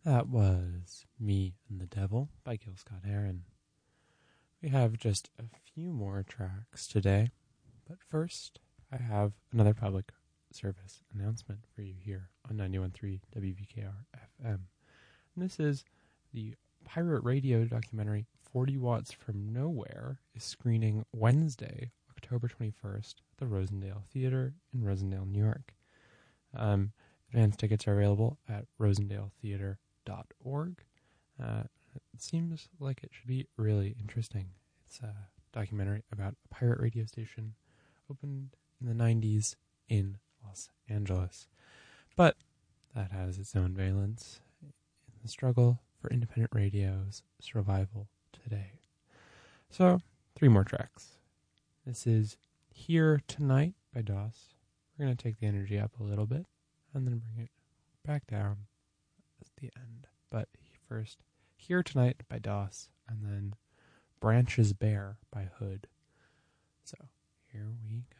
That was Me and the Devil by Gil Scott-Heron. We have just a few more tracks today, but first I have another public service announcement for you here on 91.3 WVKR FM. And this is the pirate radio documentary 40 Watts from Nowhere is screening Wednesday, October 21st at the Rosendale Theater in Rosendale, New York. Advance tickets are available at rosendaletheater.org. It seems like it should be really interesting. It's a documentary about a pirate radio station opened in the 90s in Los Angeles. But that has its own valence in the struggle for independent radio's survival today. So, 3 more tracks. This is Here Tonight by DOS. We're going to take the energy up a little bit and then bring it back down at the end. But first, Here Tonight by DOS, and then Branches Bare by Hood. So, here we